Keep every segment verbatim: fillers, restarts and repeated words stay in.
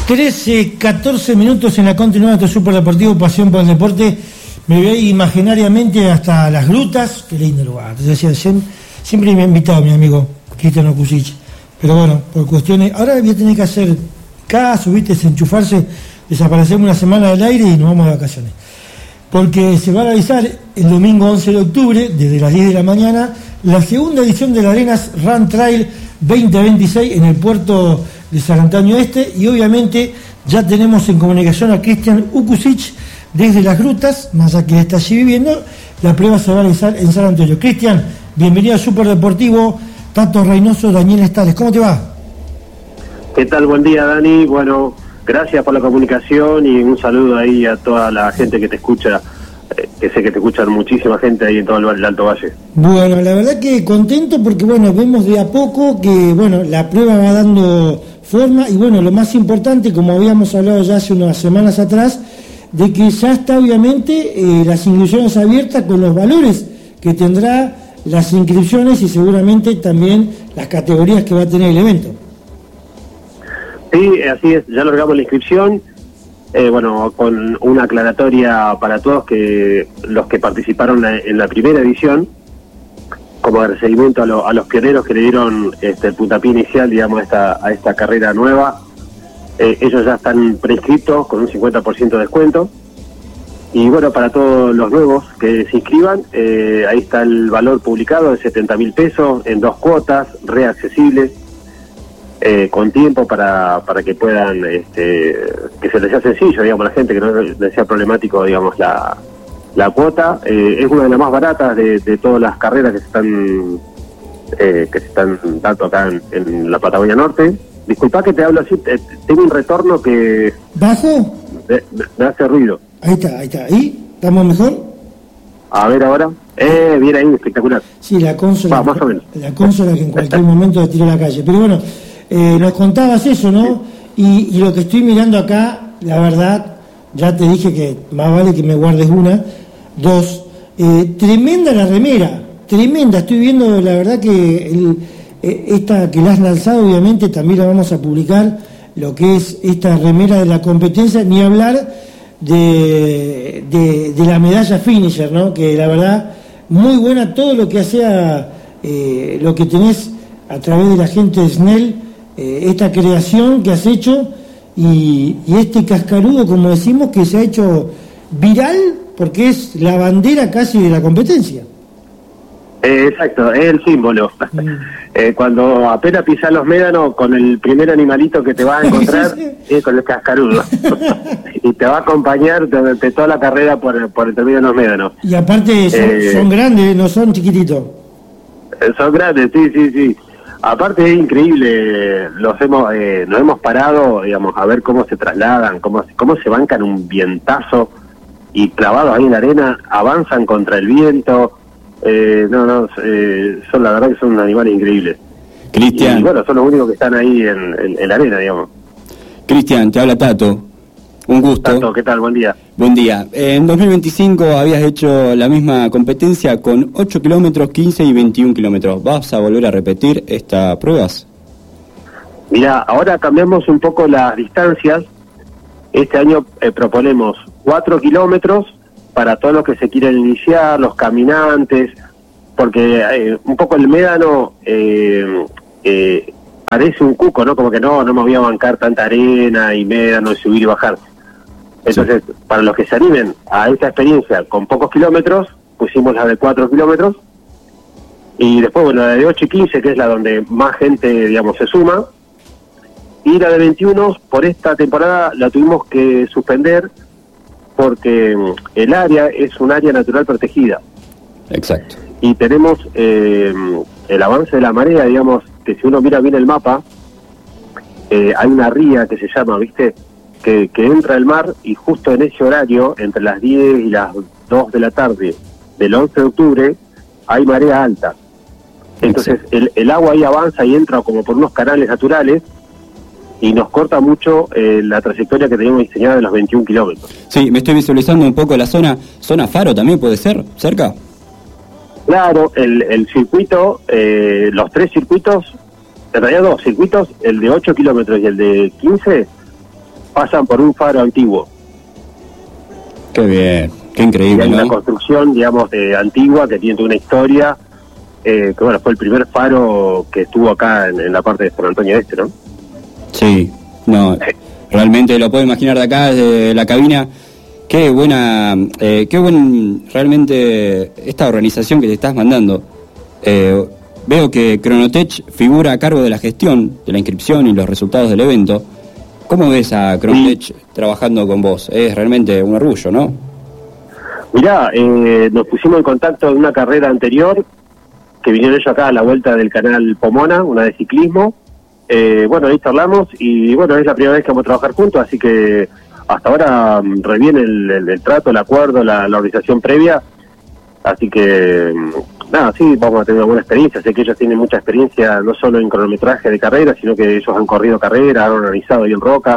trece, catorce minutos en la continuidad de Super Deportivo, pasión por el deporte. Me voy imaginariamente hasta las grutas. Qué lindo lugar. Entonces, siempre me ha invitado mi amigo Cristian Okusic. Pero bueno, por cuestiones... Ahora voy a tener que hacer caso, ¿viste? Desenchufarse, desaparecemos una semana del aire y nos vamos de vacaciones. Porque se va a realizar el domingo once de octubre, desde las diez de la mañana, la segunda edición de la Arenas Run Trail veinte veintiséis en el puerto de San Antonio Este, y obviamente ya tenemos en comunicación a Cristian Okusic desde las grutas, más allá que está allí viviendo. La prueba se va a realizar en San Antonio. Cristian, bienvenido a Super Deportivo. Tato Reynoso, Daniel Estales, ¿cómo te va? ¿Qué tal? Buen día, Dani. Bueno, gracias por la comunicación y un saludo ahí a toda la gente que te escucha, eh, que sé que te escuchan muchísima gente ahí en todo el, el Alto Valle. Bueno, la verdad que contento porque, bueno, vemos de a poco que, bueno, la prueba va dando forma y, bueno, lo más importante, como habíamos hablado ya hace unas semanas atrás, de que ya está obviamente eh, las inscripciones abiertas con los valores que tendrá las inscripciones y seguramente también las categorías que va a tener el evento. Sí, así es, ya largamos la inscripción, eh, bueno, con una aclaratoria para todos que los que participaron en la primera edición, como de seguimiento a, lo, a los pioneros que le dieron este, el puntapié inicial, digamos, a esta, a esta carrera nueva. Eh, ellos ya están prescritos con un cincuenta por ciento de descuento. Y bueno, para todos los nuevos que se inscriban, eh, ahí está el valor publicado de setenta mil pesos en dos cuotas, reaccesibles, eh, con tiempo para para que puedan, este, que se les sea sencillo, digamos, a la gente, que no les sea problemático, digamos, la, la cuota. Eh, es una de las más baratas de, de todas las carreras que se están, eh, que se están dando acá en, en la Patagonia Norte. Disculpa que te hablo así, te, tengo un retorno que... ¿Bajo? Me, me hace ruido. Ahí está, ahí está. ¿Ahí? ¿Estamos mejor? A ver ahora. Eh, bien ahí, espectacular. Sí, la consola... Va, más o menos. La consola que en cualquier momento te tira a la calle. Pero bueno, eh, nos contabas eso, ¿no? Y, y lo que estoy mirando acá, la verdad, ya te dije que más vale que me guardes una. Dos, eh, tremenda la remera. Tremenda. Estoy viendo, la verdad, que... el esta que la has lanzado, obviamente también la vamos a publicar, lo que es esta remera de la competencia, ni hablar de, de, de la medalla finisher, ¿no? Que la verdad, muy buena todo lo que hacía, eh, lo que tenés a través de la gente de Snell, eh, esta creación que has hecho y, y este cascarudo, como decimos, que se ha hecho viral porque es la bandera casi de la competencia. Eh, exacto, es el símbolo. Mm. Eh, cuando apenas pisas los médanos, con el primer animalito que te vas a encontrar es con el cascarudo. Y te va a acompañar durante toda la carrera por, por el término de los médanos. Y aparte son, eh, son grandes, no son chiquititos. Eh, son grandes, sí, sí, sí. Aparte es increíble, los hemos, eh, nos hemos parado, digamos, a ver cómo se trasladan, cómo, cómo se bancan un vientazo y clavados ahí en la arena, avanzan contra el viento. Eh, no, no, eh, son la verdad que son animales increíbles. Cristian. Y bueno, son los únicos que están ahí en, en, en la arena, digamos. Cristian, te habla Tato. Un gusto. Tato, ¿qué tal? Buen día. Buen día. En dos mil veinticinco habías hecho la misma competencia con ocho kilómetros, quince y veintiún kilómetros. ¿Vas a volver a repetir estas pruebas? Mira, ahora cambiamos un poco las distancias. Este año eh, proponemos cuatro kilómetros para todos los que se quieren iniciar, los caminantes, porque eh, un poco el médano eh, eh, parece un cuco, ¿no? Como que no, no me voy a bancar tanta arena y médano y subir y bajar. Entonces, sí, para los que se animen a esta experiencia con pocos kilómetros, pusimos la de cuatro kilómetros, y después, bueno, la de ocho y quince, que es la donde más gente, digamos, se suma, y la de veintiuno, por esta temporada la tuvimos que suspender, porque el área es un área natural protegida. Exacto. Y tenemos eh, el avance de la marea, digamos, que si uno mira bien el mapa, eh, hay una ría que se llama, ¿viste?, que, que entra el mar, y justo en ese horario, entre las diez y las dos de la tarde del once de octubre, hay marea alta. Entonces el, el agua ahí avanza y entra como por unos canales naturales, y nos corta mucho eh, la trayectoria que teníamos diseñada de los veintiún kilómetros. Sí, me estoy visualizando un poco la zona, zona Faro también puede ser, cerca. Claro, el, el circuito, eh, los tres circuitos, en realidad dos circuitos, el de ocho kilómetros y el de quince, pasan por un faro antiguo. Qué bien, qué increíble, y hay ¿no? una construcción, digamos, de antigua que tiene toda una historia, eh, que bueno, fue el primer faro que estuvo acá en, en la parte de San Antonio Este, ¿no? Sí, no, realmente lo puedo imaginar de acá, desde la cabina. Qué buena, eh, qué buen, realmente, esta organización que te estás mandando. Eh, veo que Cronotech figura a cargo de la gestión de la inscripción y los resultados del evento. ¿Cómo ves a Cronotech sí. trabajando con vos? Es realmente un orgullo, ¿no? Mirá, eh, nos pusimos en contacto en una carrera anterior, que vinieron ellos acá a la vuelta del canal Pomona, una de ciclismo. Eh, bueno, ahí charlamos y bueno, es la primera vez que vamos a trabajar juntos, así que hasta ahora um, reviene el, el, el trato, el acuerdo, la, la organización previa, así que nada, sí, vamos a tener una buena experiencia. Sé que ellos tienen mucha experiencia no solo en cronometraje de carrera, sino que ellos han corrido carrera, han organizado ahí en Roca,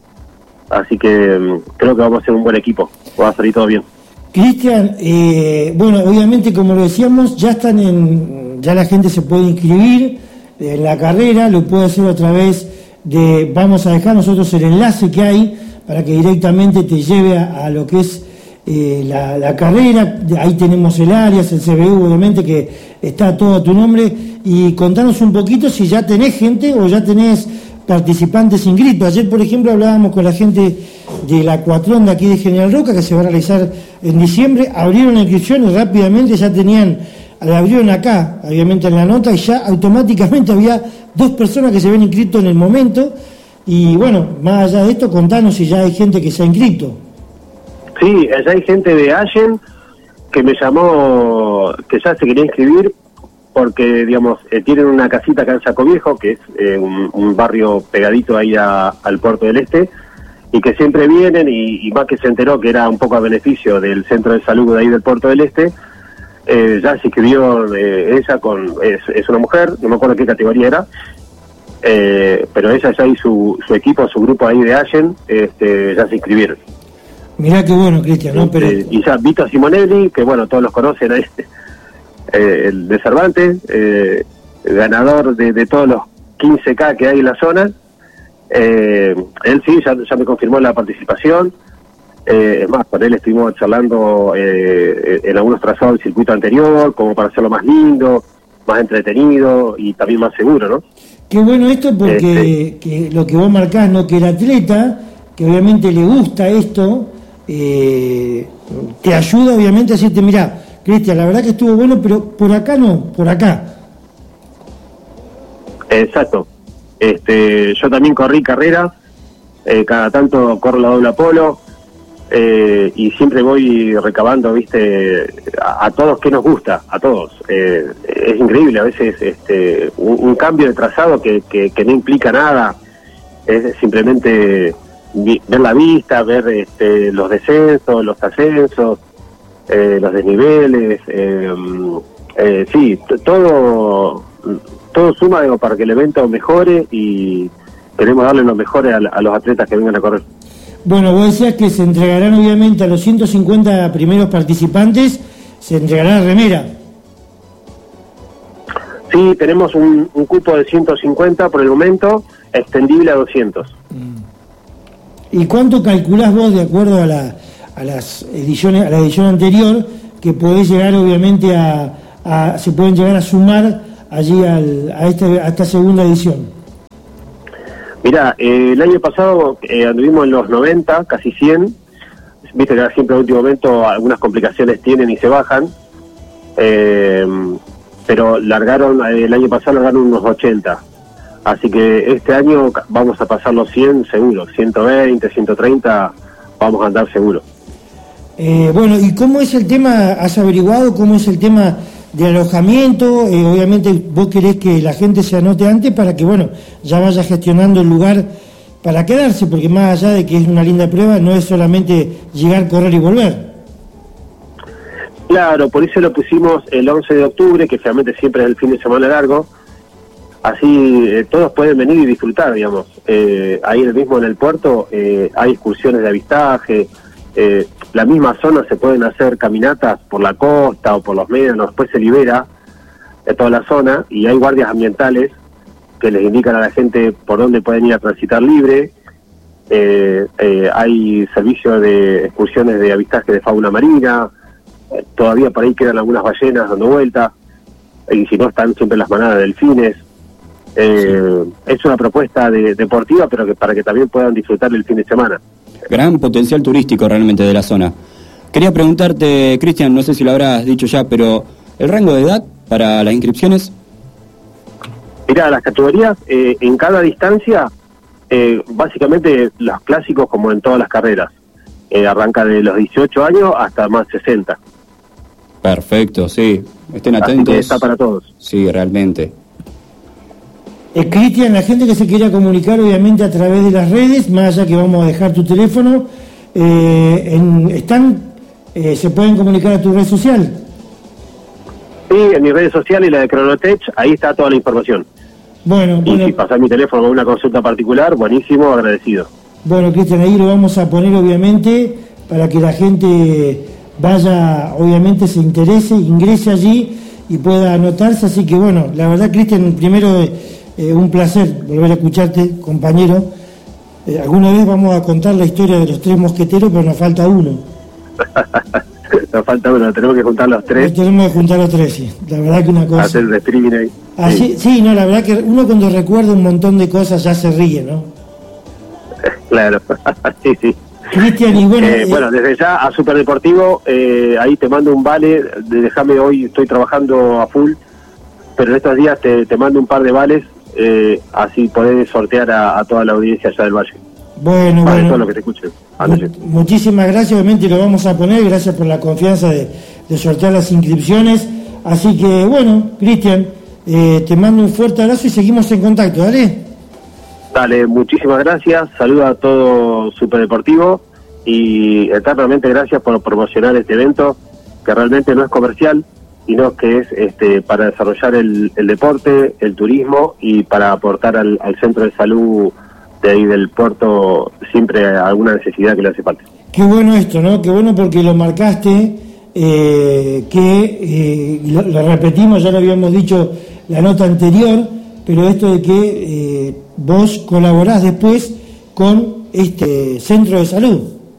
así que um, creo que vamos a ser un buen equipo, va a salir todo bien. Cristian, eh, bueno, obviamente como lo decíamos, ya están en, ya la gente se puede inscribir en la carrera, lo puede hacer a través de, vamos a dejar nosotros el enlace que hay para que directamente te lleve a, a lo que es eh, la, la carrera. Ahí tenemos el Arias, el C B U, obviamente que está todo a tu nombre, y contanos un poquito si ya tenés gente o ya tenés participantes inscritos. Ayer, por ejemplo, hablábamos con la gente de la Cuatrón de aquí de General Roca, que se va a realizar en diciembre. Abrieron la inscripción y rápidamente ya tenían, la abrieron acá, obviamente en la nota, y ya automáticamente había dos personas que se habían inscrito en el momento. Y bueno, más allá de esto, contanos si ya hay gente que se ha inscrito. Sí, ya hay gente de Allen que me llamó, que ya se quería inscribir, porque, digamos, eh, tienen una casita acá en Saco Viejo, que es eh, un, un barrio pegadito ahí a, al Puerto del Este, y que siempre vienen, y, y más que se enteró que era un poco a beneficio del centro de salud de ahí del Puerto del Este, eh, ya se inscribió eh, ella, con es, es una mujer, no me acuerdo qué categoría era, eh, pero ella ya y su, su equipo, su grupo ahí de Allen, este, ya se inscribieron. Mirá qué bueno, Cristian, ¿no? Pero... Eh, y ya Vito Simonelli, que bueno, todos los conocen ahí, eh, el de Cervantes, eh, el ganador de, de todos los quince K que hay en la zona, eh, él sí, ya, ya me confirmó la participación. Eh, es más, con él estuvimos charlando eh, en algunos trazados del circuito anterior, como para hacerlo más lindo, más entretenido y también más seguro, ¿no? Qué bueno esto, porque este... que lo que vos marcás, ¿no? Que el atleta, que obviamente le gusta esto, eh, te ayuda obviamente a decirte, mirá, Cristian, la verdad que estuvo bueno, pero por acá no, por acá. Exacto. Este, yo también corrí carrera, eh, cada tanto corro la doble polo, eh, y siempre voy recabando, viste, a, a todos que nos gusta, a todos. Eh, es increíble a veces este, un, un cambio de trazado que, que, que no implica nada, es simplemente ver la vista, ver este, los descensos, los ascensos, eh, los desniveles, eh, eh, sí, t- todo todo suma, digo, para que el evento mejore, y queremos darle lo mejor a, a los atletas que vengan a correr. Bueno, vos decías que se entregarán obviamente a los ciento cincuenta primeros participantes, se entregará la remera. Sí, tenemos un, un cupo de ciento cincuenta por el momento, extendible a doscientos. ¿Y cuánto calculás vos, de acuerdo a la a las ediciones, a la edición anterior, que podés llegar obviamente a, a se pueden llegar a sumar allí al, a, este, a esta segunda edición? Mirá, eh, el año pasado eh, anduvimos en los noventa, casi cien. Viste que siempre al último momento algunas complicaciones tienen y se bajan. Eh, pero largaron, eh, el año pasado largaron unos ochenta. Así que este año vamos a pasar los cien seguro, ciento veinte, ciento treinta vamos a andar seguro. Eh, bueno, ¿y cómo es el tema? ¿Has averiguado cómo es el tema de alojamiento? Eh, obviamente vos querés que la gente se anote antes para que, bueno, ya vaya gestionando el lugar para quedarse, porque más allá de que es una linda prueba, no es solamente llegar, correr y volver. Claro, por eso lo pusimos el once de octubre, que realmente siempre es el fin de semana largo. Así eh, todos pueden venir y disfrutar, digamos. Eh, ahí mismo en el puerto eh, hay excursiones de avistaje, eh, la misma zona se pueden hacer caminatas por la costa o por los médanos, después se libera de toda la zona y hay guardias ambientales que les indican a la gente por dónde pueden ir a transitar libre. eh, eh, hay servicio de excursiones de avistaje de fauna marina, eh, todavía por ahí quedan algunas ballenas dando vueltas, y si no están siempre las manadas de delfines. Eh, sí. Es una propuesta de, deportiva, pero que para que también puedan disfrutar el fin de semana. Gran potencial turístico realmente de la zona. Quería preguntarte, Cristian, no sé si lo habrás dicho ya, pero ¿el rango de edad para las inscripciones? Mirá, las categorías eh, en cada distancia, eh, básicamente los clásicos como en todas las carreras, eh, arranca de los dieciocho años hasta más sesenta. Perfecto, sí, estén atentos. Así que está para todos. Sí, realmente. Eh, Cristian, la gente que se quiera comunicar obviamente a través de las redes, más allá que vamos a dejar tu teléfono, eh, en, están, eh, se pueden comunicar a tu red social. Sí, en mis redes sociales y la de Cronotech, ahí está toda la información. Bueno, y bueno, si pasás mi teléfono con una consulta particular, buenísimo, agradecido. Bueno, Cristian, ahí lo vamos a poner obviamente para que la gente vaya, obviamente se interese, ingrese allí y pueda anotarse. Así que bueno, la verdad, Cristian, primero eh, un placer volver a escucharte, compañero. Eh, alguna vez vamos a contar la historia de los tres mosqueteros, pero nos falta uno. Nos falta uno, tenemos que juntar los tres. Nos tenemos que juntar los tres, sí. La verdad que una cosa... Hacer el streaming ahí. Así, sí. sí, no, la verdad que uno cuando recuerda un montón de cosas ya se ríe, ¿no? Claro, sí, sí. Cristian, y bueno... Eh, eh, bueno, desde ya a Superdeportivo, eh, ahí te mando un vale, de, déjame hoy, estoy trabajando a full, pero en estos días te, te mando un par de vales, eh, así podés sortear a, a toda la audiencia allá del Valle. Bueno, Para bueno. todo lo que te escuche. Mu- muchísimas gracias, obviamente lo vamos a poner, gracias por la confianza de, de sortear las inscripciones. Así que, bueno, Cristian, eh, te mando un fuerte abrazo y seguimos en contacto, ¿dale? Dale, muchísimas gracias, saludo a todo Superdeportivo y eternamente gracias por promocionar este evento, que realmente no es comercial, sino que es este para desarrollar el, el deporte, el turismo y para aportar al, al centro de salud de ahí del puerto siempre alguna necesidad que le hace falta. Qué bueno esto, ¿no? Qué bueno porque lo marcaste, eh, que eh, lo, lo repetimos, ya lo habíamos dicho la nota anterior, pero esto de que eh, vos colaborás después con este centro de salud.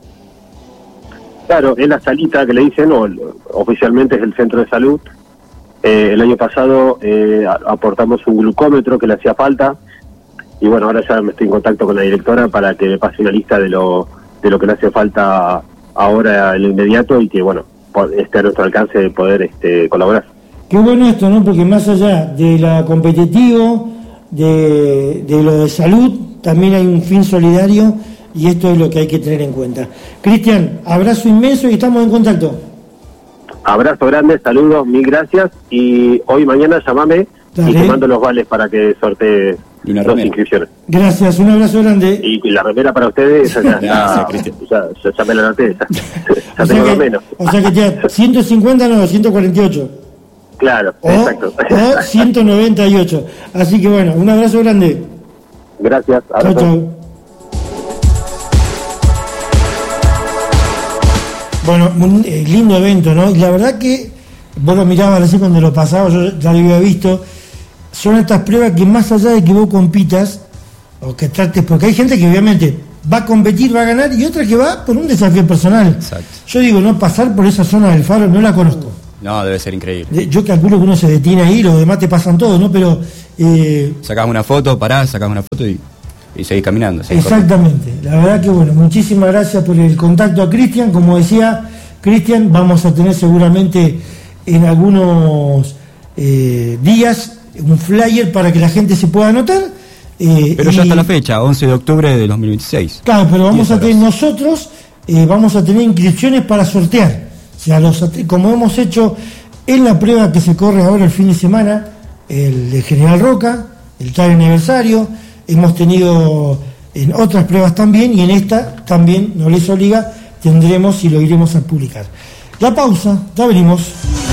Claro, es la salita que le dicen, o oficialmente es el centro de salud. Eh, el año pasado eh, aportamos un glucómetro que le hacía falta, y bueno, ahora ya me estoy en contacto con la directora para que me pase una lista de lo de lo que le hace falta ahora en lo inmediato y que, bueno, esté a nuestro alcance de poder este, colaborar. Qué bueno esto, ¿no? Porque más allá de la competitivo, de, de lo de salud, también hay un fin solidario y esto es lo que hay que tener en cuenta. Cristian, abrazo inmenso y estamos en contacto. Abrazo grande, saludos, mil gracias y hoy mañana llamame Dale. Y te mando los vales para que sortee las inscripciones. Gracias, un abrazo grande. Y, y la remera para ustedes, ya, ya, ya, ya, ya, ya me la anoté, ya, ya o tengo que, lo menos. O sea que ya ciento cincuenta, no, ciento cuarenta y ocho. Claro, o, exacto. O ciento noventa y ocho. Así que bueno, un abrazo grande. Gracias. Chau, chau. Bueno, un eh, lindo evento, ¿no? Y la verdad que vos lo mirabas así cuando lo pasaba, yo ya lo había visto. Son estas pruebas que más allá de que vos compitas, o que trates, porque hay gente que obviamente va a competir, va a ganar, y otra que va por un desafío personal. Exacto. Yo digo, no, pasar por esa zona del Faro no la conozco. No, debe ser increíble. Yo calculo que uno se detiene ahí, los demás te pasan todo, ¿no? Pero... Eh, sacás una foto, parás, sacás una foto y, y seguís caminando. Seguís exactamente. Corriendo. La verdad que bueno, muchísimas gracias por el contacto a Cristian. Como decía Cristian, vamos a tener seguramente en algunos eh, días un flyer para que la gente se pueda anotar. Eh, pero ya está la fecha, once de octubre de dos mil veintiséis. Claro, pero vamos a tener nosotros, eh, vamos a tener inscripciones para sortear. O sea, los, como hemos hecho en la prueba que se corre ahora el fin de semana, el de General Roca, el tal aniversario, hemos tenido en otras pruebas también, y en esta también, no les obliga, tendremos y lo iremos a publicar. La pausa, ya venimos.